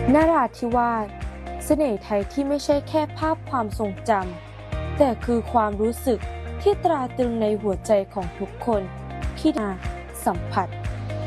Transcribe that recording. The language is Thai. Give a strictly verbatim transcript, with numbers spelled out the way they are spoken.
นราธิวาสเสน่ห์ไทยที่ไม่ใช่แค่ภาพความทรงจำแต่คือความรู้สึกที่ตราตรึงในหัวใจของทุกคนที่มาสัมผัส